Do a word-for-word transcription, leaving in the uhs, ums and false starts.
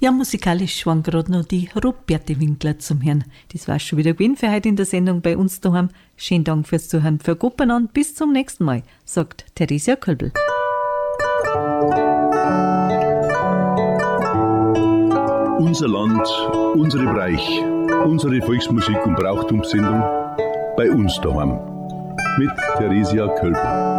Ja, musikalisch waren gerade noch die Roberte Winkler zum Hören. Das war schon wieder gewesen für heute in der Sendung bei uns daheim. Schönen Dank fürs Zuhören. Für Goppernan, bis zum nächsten Mal, sagt Theresia Kölbl. Unser Land, unsere Bereich, unsere Volksmusik und Brauchtumssendung bei uns daheim. Mit Theresia Kölbl.